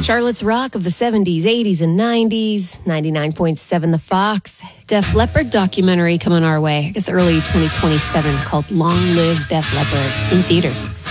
Charlotte's Rock of the 70s, 80s, and 90s. 99.7 The Fox. Def Leppard documentary coming our way. I guess early 2027 called Long Live Def Leppard in theaters.